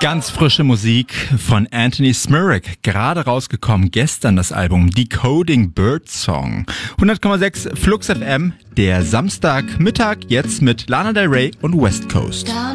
Ganz frische Musik von Anthony Smirek, gerade rausgekommen, gestern das Album Decoding Birdsong. 100,6 Flux FM, der Samstagmittag jetzt mit Lana Del Rey und West Coast.